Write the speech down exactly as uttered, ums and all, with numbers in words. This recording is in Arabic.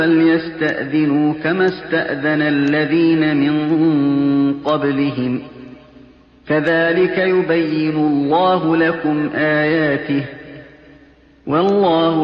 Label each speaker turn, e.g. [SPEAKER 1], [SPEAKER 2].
[SPEAKER 1] فليستأذنوا كما استأذن الذين من قبلهم كذلك يبين الله لكم آياته والله